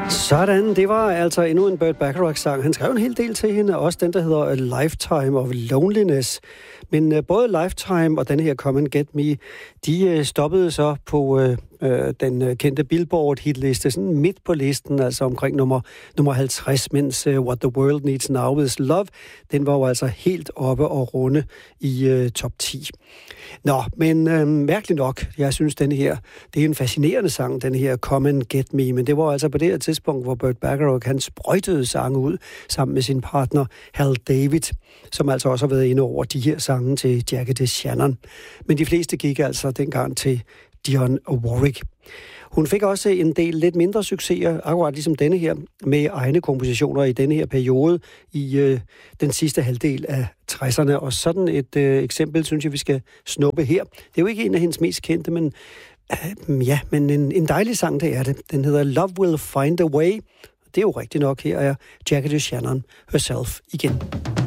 Sådan, det var altså endnu en Burt Bacharach-sang. Han skrev en hel del til hende, også den, der hedder A Lifetime of Loneliness. Men både Lifetime og den her Come and Get Me, de stoppede så på den kendte Billboard-hitliste, sådan midt på listen, altså omkring nummer 50, mens What the World Needs Now is Love, den var jo altså helt oppe og runde i top 10. Nå, men mærkeligt nok, jeg synes, den her, det er en fascinerende sang, den her Come and Get Me, men det var altså på det her tidspunkt, hvor Burt Bacharach, han sprøjtede sange ud sammen med sin partner Hal David, som altså også har været inde over de her sange til Jackie DeShannon. Men de fleste gik altså dengang til Dionne Warwick. Hun fik også en del lidt mindre succeser, akkurat ligesom denne her, med egne kompositioner i denne her periode i den sidste halvdel af 60'erne. Og sådan et eksempel, synes jeg, vi skal snuppe her. Det er jo ikke en af hendes mest kendte, men en dejlig sang, det er det. Den hedder Love Will Find a Way. Det er jo rigtigt nok, her er Jackie DeShannon herself igen.